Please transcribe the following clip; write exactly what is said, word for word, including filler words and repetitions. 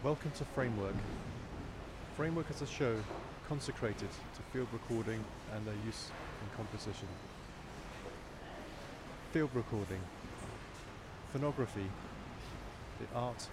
Welcome to Framework. Framework is a show consecrated to field recording and their use in composition. Field recording, phonography, the art